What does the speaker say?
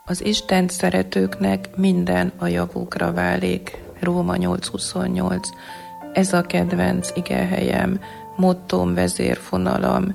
Az Istent szeretőknek minden a javukra válik. Róma 8.28. Ez a kedvenc igehelyem, mottóm, vezérfonalam,